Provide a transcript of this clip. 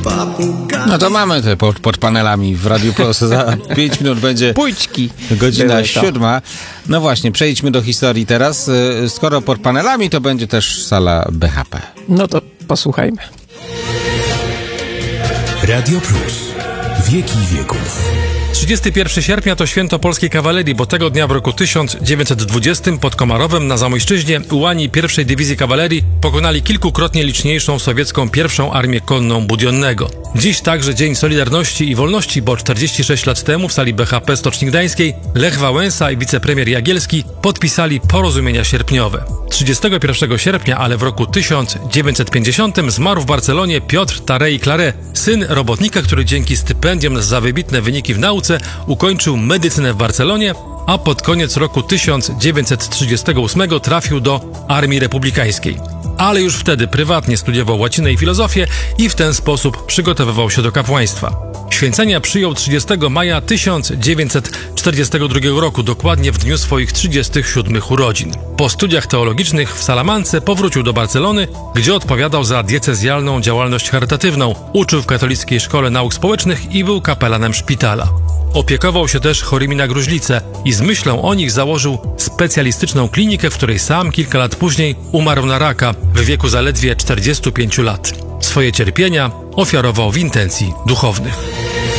No to mamy te pod panelami w Radiu Plus. Za 5 minut będzie Pójdźki. godzina 7. No właśnie, przejdźmy do historii teraz. Skoro pod panelami, to będzie też sala BHP. No to posłuchajmy. Radio Plus. Wieki wieków. 31 sierpnia to święto polskiej kawalerii, bo tego dnia w roku 1920 pod Komarowem na Zamojszczyźnie ułani pierwszej dywizji kawalerii pokonali kilkukrotnie liczniejszą sowiecką pierwszą armię konną Budionnego. Dziś także Dzień Solidarności i Wolności, bo 46 lat temu w sali BHP Stoczni Gdańskiej Lech Wałęsa i wicepremier Jagielski podpisali porozumienia sierpniowe. 31 sierpnia, ale w roku 1950 zmarł w Barcelonie Piotr Tarei Claret, syn robotnika, który dzięki stypendium za wybitne wyniki w nauce ukończył medycynę w Barcelonie, a pod koniec roku 1938 trafił do Armii Republikańskiej. Ale już wtedy prywatnie studiował łacinę i filozofię i w ten sposób przygotowywał się do kapłaństwa. Święcenia przyjął 30 maja 1942 roku, dokładnie w dniu swoich 37 urodzin. Po studiach teologicznych w Salamance powrócił do Barcelony, gdzie odpowiadał za diecezjalną działalność charytatywną, uczył w Katolickiej Szkole Nauk Społecznych i był kapelanem szpitala. Opiekował się też chorymi na gruźlicę i z myślą o nich założył specjalistyczną klinikę, w której sam kilka lat później umarł na raka w wieku zaledwie 45 lat. Swoje cierpienia ofiarował w intencji duchownych.